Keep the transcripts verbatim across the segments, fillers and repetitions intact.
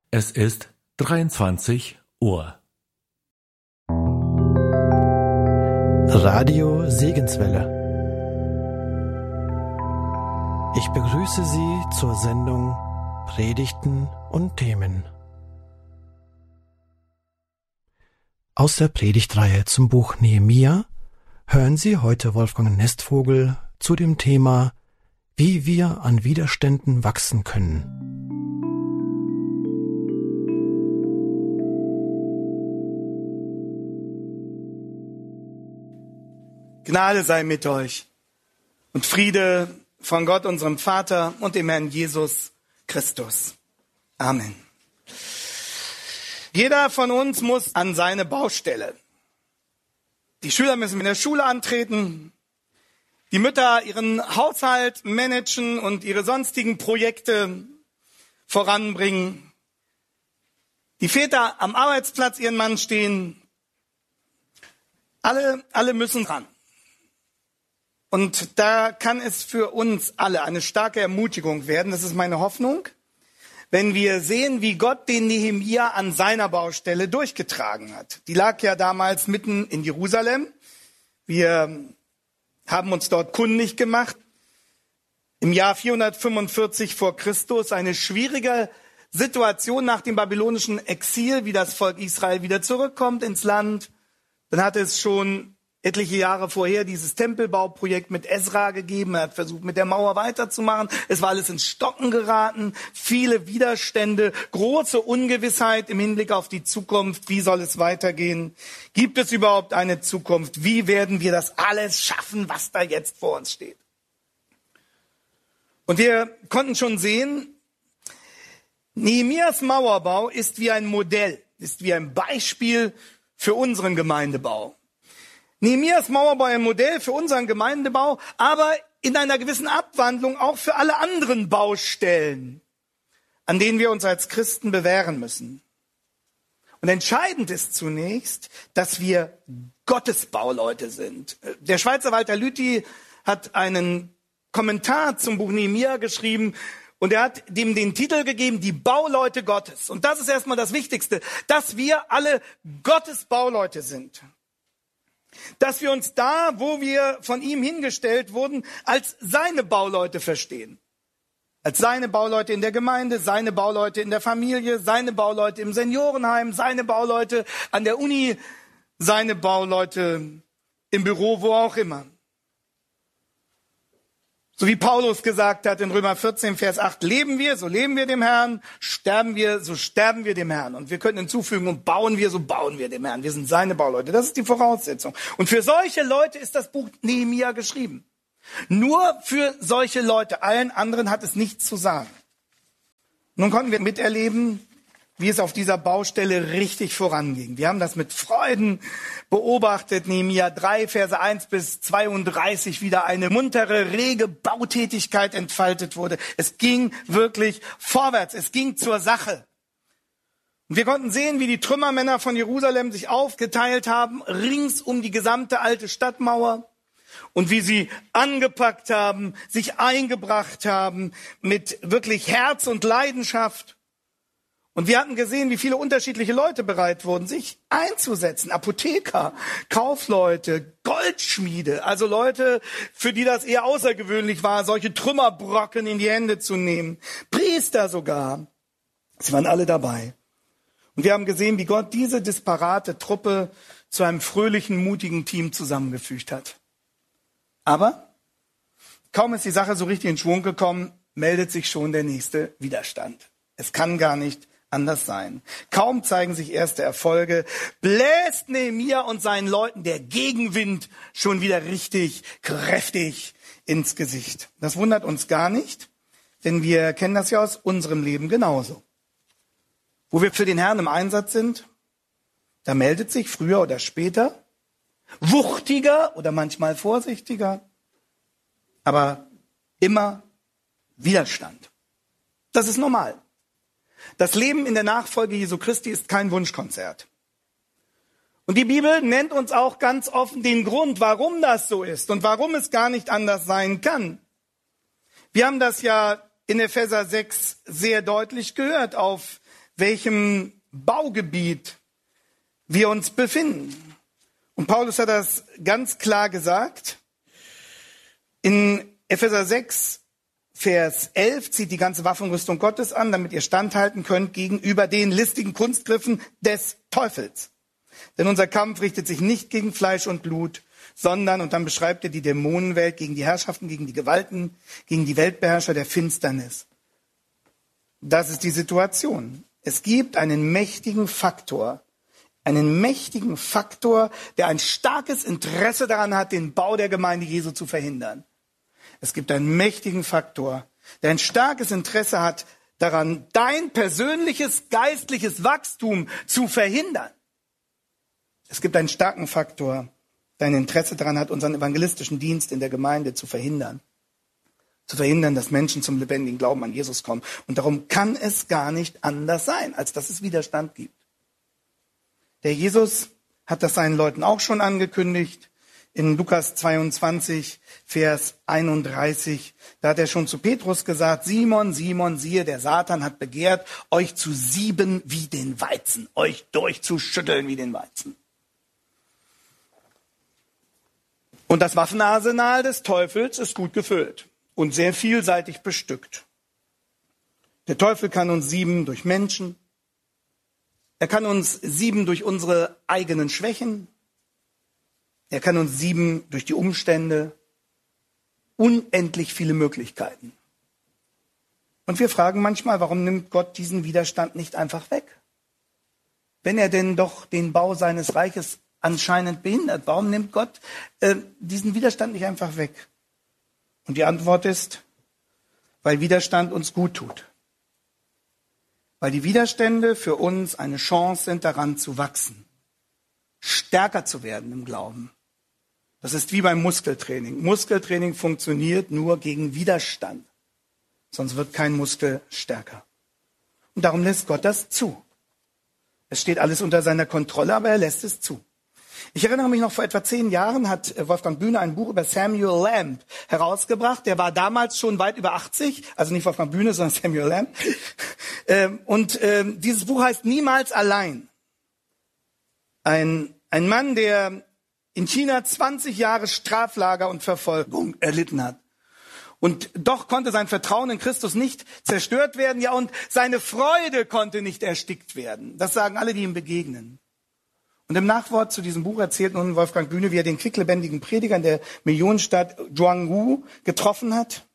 Es ist dreiundzwanzig Uhr. Radio Segenswelle. Ich begrüße Sie zur Sendung Predigten und Themen. Aus der Predigtreihe zum Buch Nehemia hören Sie heute Wolfgang Nestvogel zu dem Thema, wie wir an Widerständen wachsen können. Gnade sei mit euch und Friede von Gott, unserem Vater und dem Herrn Jesus Christus. Amen. Jeder von uns muss an seine Baustelle. Die Schüler müssen in der Schule antreten, die Mütter ihren Haushalt managen und ihre sonstigen Projekte voranbringen. Die Väter am Arbeitsplatz ihren Mann stehen. Alle, alle müssen ran. Und da kann es für uns alle eine starke Ermutigung werden, das ist meine Hoffnung, wenn wir sehen, wie Gott den Nehemia an seiner Baustelle durchgetragen hat. Die lag ja damals mitten in Jerusalem. Wir haben uns dort kundig gemacht. Im Jahr vierhundertfünfundvierzig vor Christus, eine schwierige Situation nach dem babylonischen Exil, wie das Volk Israel wieder zurückkommt ins Land. Dann hatte es schon etliche Jahre vorher dieses Tempelbauprojekt mit Esra gegeben. Er hat versucht, mit der Mauer weiterzumachen. Es war alles ins Stocken geraten. Viele Widerstände, große Ungewissheit im Hinblick auf die Zukunft. Wie soll es weitergehen? Gibt es überhaupt eine Zukunft? Wie werden wir das alles schaffen, was da jetzt vor uns steht? Und wir konnten schon sehen, Nehemias Mauerbau ist wie ein Modell, ist wie ein Beispiel für unseren Gemeindebau. Nehemias Mauerbau ein Modell für unseren Gemeindebau, aber in einer gewissen Abwandlung auch für alle anderen Baustellen, an denen wir uns als Christen bewähren müssen. Und entscheidend ist zunächst, dass wir Gottes Bauleute sind. Der Schweizer Walter Lüthi hat einen Kommentar zum Buch Nehemia geschrieben und er hat dem den Titel gegeben, die Bauleute Gottes. Und das ist erstmal das Wichtigste, dass wir alle Gottes Bauleute sind. Dass wir uns da, wo wir von ihm hingestellt wurden, als seine Bauleute verstehen. Als seine Bauleute in der Gemeinde, seine Bauleute in der Familie, seine Bauleute im Seniorenheim, seine Bauleute an der Uni, seine Bauleute im Büro, wo auch immer. So wie Paulus gesagt hat in Römer vierzehn, Vers acht, leben wir, so leben wir dem Herrn, sterben wir, so sterben wir dem Herrn. Und wir können hinzufügen, und bauen wir, so bauen wir dem Herrn. Wir sind seine Bauleute. Das ist die Voraussetzung. Und für solche Leute ist das Buch Nehemia geschrieben. Nur für solche Leute. Allen anderen hat es nichts zu sagen. Nun konnten wir miterleben, wie es auf dieser Baustelle richtig voranging. Wir haben das mit Freuden beobachtet. Nehemia drei, Verse eins bis zweiunddreißig, wieder eine muntere, rege Bautätigkeit entfaltet wurde. Es ging wirklich vorwärts. Es ging zur Sache. Und wir konnten sehen, wie die Trümmermänner von Jerusalem sich aufgeteilt haben, rings um die gesamte alte Stadtmauer. Und wie sie angepackt haben, sich eingebracht haben mit wirklich Herz und Leidenschaft. Und wir hatten gesehen, wie viele unterschiedliche Leute bereit wurden, sich einzusetzen. Apotheker, Kaufleute, Goldschmiede, also Leute, für die das eher außergewöhnlich war, solche Trümmerbrocken in die Hände zu nehmen. Priester sogar. Sie waren alle dabei. Und wir haben gesehen, wie Gott diese disparate Truppe zu einem fröhlichen, mutigen Team zusammengefügt hat. Aber kaum ist die Sache so richtig in Schwung gekommen, meldet sich schon der nächste Widerstand. Es kann gar nicht anders sein. Kaum zeigen sich erste Erfolge, bläst Nehemia und seinen Leuten der Gegenwind schon wieder richtig kräftig ins Gesicht. Das wundert uns gar nicht, denn wir kennen das ja aus unserem Leben genauso. Wo wir für den Herrn im Einsatz sind, da meldet sich früher oder später, wuchtiger oder manchmal vorsichtiger, aber immer Widerstand. Das ist normal. Das Leben in der Nachfolge Jesu Christi ist kein Wunschkonzert. Und die Bibel nennt uns auch ganz offen den Grund, warum das so ist und warum es gar nicht anders sein kann. Wir haben das ja in Epheser sechs sehr deutlich gehört. Auf welchem Baugebiet wir uns befinden. Und Paulus hat das ganz klar gesagt. In Epheser sechs, Vers elf zieht die ganze Waffenrüstung Gottes an, damit ihr standhalten könnt gegenüber den listigen Kunstgriffen des Teufels. Denn unser Kampf richtet sich nicht gegen Fleisch und Blut, sondern, und dann beschreibt er die Dämonenwelt, gegen die Herrschaften, gegen die Gewalten, gegen die Weltbeherrscher der Finsternis. Das ist die Situation. Es gibt einen mächtigen Faktor, einen mächtigen Faktor, der ein starkes Interesse daran hat, den Bau der Gemeinde Jesu zu verhindern. Es gibt einen mächtigen Faktor, der ein starkes Interesse hat daran, dein persönliches geistliches Wachstum zu verhindern. Es gibt einen starken Faktor, der ein Interesse daran hat, unseren evangelistischen Dienst in der Gemeinde zu verhindern. Zu verhindern, dass Menschen zum lebendigen Glauben an Jesus kommen. Und darum kann es gar nicht anders sein, als dass es Widerstand gibt. Der Jesus hat das seinen Leuten auch schon angekündigt. In Lukas zweiundzwanzig, Vers einunddreißig, da hat er schon zu Petrus gesagt, Simon, Simon, siehe, der Satan hat begehrt, euch zu sieben wie den Weizen, euch durchzuschütteln wie den Weizen. Und das Waffenarsenal des Teufels ist gut gefüllt und sehr vielseitig bestückt. Der Teufel kann uns sieben durch Menschen, er kann uns sieben durch unsere eigenen Schwächen, er kann uns sieben durch die Umstände, unendlich viele Möglichkeiten. Und wir fragen manchmal, warum nimmt Gott diesen Widerstand nicht einfach weg? Wenn er denn doch den Bau seines Reiches anscheinend behindert, warum nimmt Gott äh, diesen Widerstand nicht einfach weg? Und die Antwort ist, weil Widerstand uns gut tut. Weil die Widerstände für uns eine Chance sind, daran zu wachsen, stärker zu werden im Glauben. Das ist wie beim Muskeltraining. Muskeltraining funktioniert nur gegen Widerstand. Sonst wird kein Muskel stärker. Und darum lässt Gott das zu. Es steht alles unter seiner Kontrolle, aber er lässt es zu. Ich erinnere mich noch, vor etwa zehn Jahren hat Wolfgang Bühne ein Buch über Samuel Lamb herausgebracht. Der war damals schon weit über achtzig, also nicht Wolfgang Bühne, sondern Samuel Lamb. Und dieses Buch heißt Niemals allein. Ein, ein Mann, der in China zwanzig Jahre Straflager und Verfolgung erlitten hat. Und doch konnte sein Vertrauen in Christus nicht zerstört werden, ja, und seine Freude konnte nicht erstickt werden. Das sagen alle, die ihm begegnen. Und im Nachwort zu diesem Buch erzählt nun Wolfgang Bühne, wie er den quicklebendigen Prediger in der Millionenstadt Zhuanggu getroffen hat.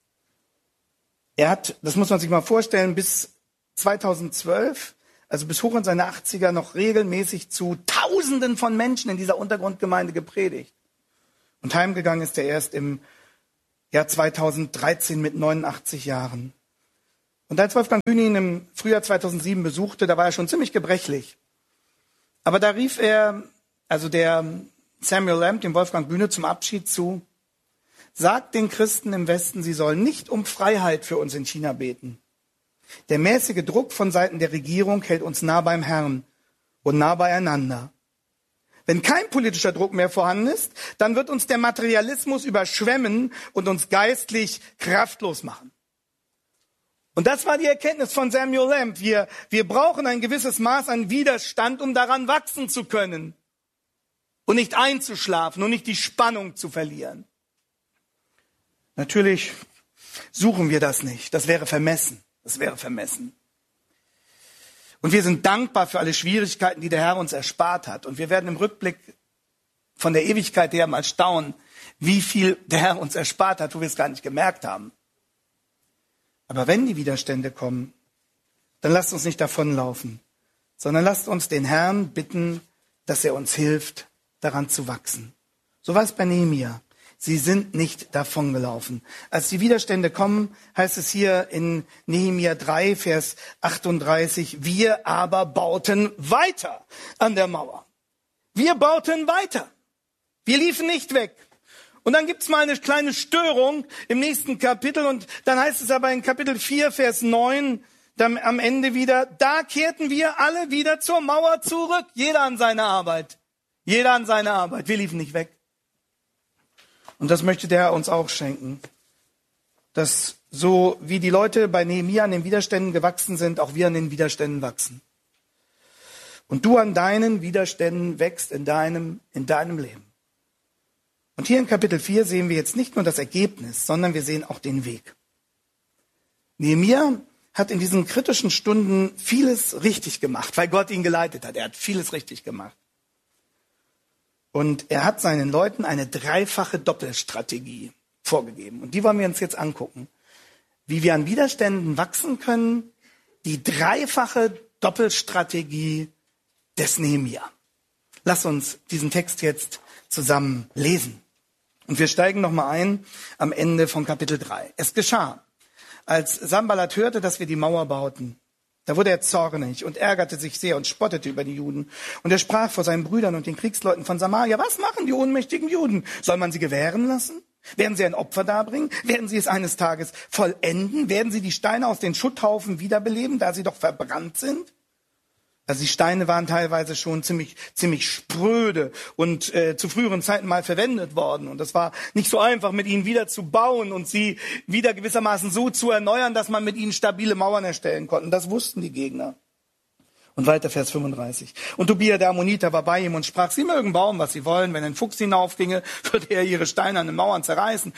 Er hat, das muss man sich mal vorstellen, bis zweitausendzwölf, also bis hoch in seine achtziger, noch regelmäßig zu Tausenden von Menschen in dieser Untergrundgemeinde gepredigt. Und heimgegangen ist er erst im Jahr zweitausenddreizehn mit neunundachtzig Jahren. Und als Wolfgang Bühne ihn im Frühjahr zweitausendsieben besuchte, da war er schon ziemlich gebrechlich. Aber da rief er, also der Samuel Lamb, dem Wolfgang Bühne, zum Abschied zu, sagt den Christen im Westen, sie sollen nicht um Freiheit für uns in China beten. Der mäßige Druck von Seiten der Regierung hält uns nah beim Herrn und nah beieinander. Wenn kein politischer Druck mehr vorhanden ist, dann wird uns der Materialismus überschwemmen und uns geistlich kraftlos machen. Und das war die Erkenntnis von Samuel Lamb. Wir, wir brauchen ein gewisses Maß an Widerstand, um daran wachsen zu können und nicht einzuschlafen und nicht die Spannung zu verlieren. Natürlich suchen wir das nicht. Das wäre vermessen. Das wäre vermessen. Und wir sind dankbar für alle Schwierigkeiten, die der Herr uns erspart hat. Und wir werden im Rückblick von der Ewigkeit her mal staunen, wie viel der Herr uns erspart hat, wo wir es gar nicht gemerkt haben. Aber wenn die Widerstände kommen, dann lasst uns nicht davonlaufen, sondern lasst uns den Herrn bitten, dass er uns hilft, daran zu wachsen. So war es bei Nehemia. Sie sind nicht davongelaufen. Als die Widerstände kommen, heißt es hier in Nehemia drei, Vers achtunddreißig, wir aber bauten weiter an der Mauer. Wir bauten weiter. Wir liefen nicht weg. Und dann gibt's mal eine kleine Störung im nächsten Kapitel und dann heißt es aber in Kapitel vier, Vers neun, dann am Ende wieder, da kehrten wir alle wieder zur Mauer zurück. Jeder an seine Arbeit. Jeder an seine Arbeit. Wir liefen nicht weg. Und das möchte der Herr uns auch schenken, dass so wie die Leute bei Nehemia an den Widerständen gewachsen sind, auch wir an den Widerständen wachsen. Und du an deinen Widerständen wächst in deinem, in deinem Leben. Und hier in Kapitel vier sehen wir jetzt nicht nur das Ergebnis, sondern wir sehen auch den Weg. Nehemia hat in diesen kritischen Stunden vieles richtig gemacht, weil Gott ihn geleitet hat. Er hat vieles richtig gemacht. Und er hat seinen Leuten eine dreifache Doppelstrategie vorgegeben. Und die wollen wir uns jetzt angucken. Wie wir an Widerständen wachsen können, die dreifache Doppelstrategie des Nehemia. Lass uns diesen Text jetzt zusammen lesen. Und wir steigen nochmal ein am Ende von Kapitel drei. Es geschah, als Sanballat hörte, dass wir die Mauer bauten. Da wurde er zornig und ärgerte sich sehr und spottete über die Juden. Und er sprach vor seinen Brüdern und den Kriegsleuten von Samaria: Was machen die ohnmächtigen Juden? Soll man sie gewähren lassen? Werden sie ein Opfer darbringen? Werden sie es eines Tages vollenden? Werden sie die Steine aus den Schutthaufen wiederbeleben, da sie doch verbrannt sind? Also die Steine waren teilweise schon ziemlich ziemlich spröde und äh, zu früheren Zeiten mal verwendet worden. Und das war nicht so einfach, mit ihnen wieder zu bauen und sie wieder gewissermaßen so zu erneuern, dass man mit ihnen stabile Mauern erstellen konnte. Das wussten die Gegner. Und weiter Vers fünfunddreißig. Und Tobia der Ammoniter war bei ihm und sprach: Sie mögen bauen, was sie wollen. Wenn ein Fuchs hinaufginge, würde er ihre Steine an den Mauern zerreißen.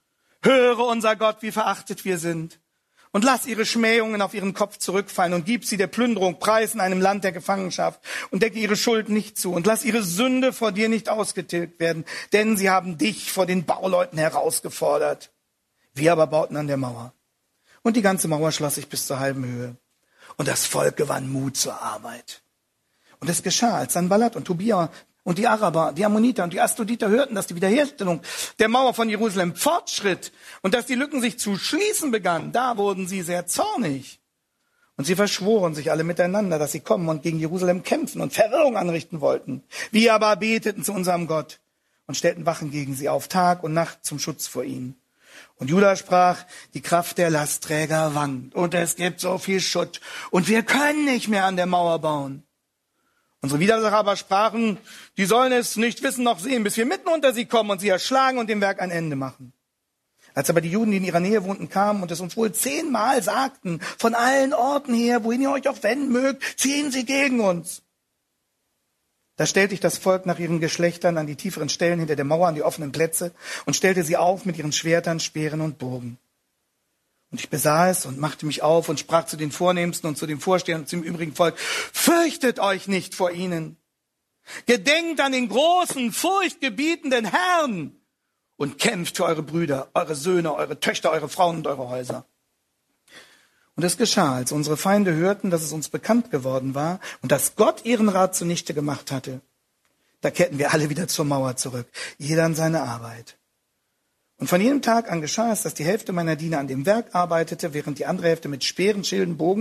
Höre, unser Gott, wie verachtet wir sind. Und lass ihre Schmähungen auf ihren Kopf zurückfallen und gib sie der Plünderung preis in einem Land der Gefangenschaft und decke ihre Schuld nicht zu und lass ihre Sünde vor dir nicht ausgetilgt werden, denn sie haben dich vor den Bauleuten herausgefordert. Wir aber bauten an der Mauer. Und die ganze Mauer schloss sich bis zur halben Höhe. Und das Volk gewann Mut zur Arbeit. Und es geschah, als Sanballat und Tobia und die Araber, die Ammoniter und die Astroditer hörten, dass die Wiederherstellung der Mauer von Jerusalem fortschritt und dass die Lücken sich zu schließen begannen, da wurden sie sehr zornig. Und sie verschworen sich alle miteinander, dass sie kommen und gegen Jerusalem kämpfen und Verwirrung anrichten wollten. Wir aber beteten zu unserem Gott und stellten Wachen gegen sie auf, Tag und Nacht zum Schutz vor ihnen. Und Juda sprach: Die Kraft der Lastträger wankt und es gibt so viel Schutt und wir können nicht mehr an der Mauer bauen. Unsere Widersacher aber sprachen: Die sollen es nicht wissen noch sehen, bis wir mitten unter sie kommen und sie erschlagen und dem Werk ein Ende machen. Als aber die Juden, die in ihrer Nähe wohnten, kamen und es uns wohl zehnmal sagten, von allen Orten her, wohin ihr euch auch wenden mögt, ziehen sie gegen uns. Da stellte ich das Volk nach ihren Geschlechtern an die tieferen Stellen hinter der Mauer, an die offenen Plätze und stellte sie auf mit ihren Schwertern, Speeren und Bogen. Und ich besah es und machte mich auf und sprach zu den Vornehmsten und zu den Vorstehern und zum übrigen Volk: Fürchtet euch nicht vor ihnen. Gedenkt an den großen, furchtgebietenden Herrn und kämpft für eure Brüder, eure Söhne, eure Töchter, eure Frauen und eure Häuser. Und es geschah, als unsere Feinde hörten, dass es uns bekannt geworden war und dass Gott ihren Rat zunichte gemacht hatte, da kehrten wir alle wieder zur Mauer zurück, jeder an seine Arbeit. Und von jenem Tag an geschah es, dass die Hälfte meiner Diener an dem Werk arbeitete, während die andere Hälfte mit Speeren, Schilden, Bogen